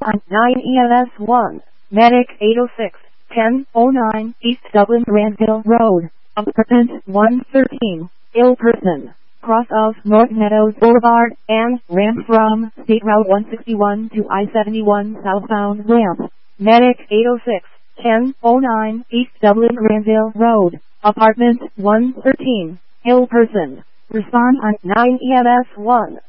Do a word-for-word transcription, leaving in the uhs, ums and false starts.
on nine E M S one, Medic eight oh six, ten oh nine East Dublin Granville Road, apartment one thirteen, ill person, cross of North Meadows Boulevard, and ramp from State Route one sixty-one to I seventy-one southbound ramp. Medic eight oh six, ten oh nine East Dublin Granville Road, apartment one thirteen, ill person. Respond on nine E M S one.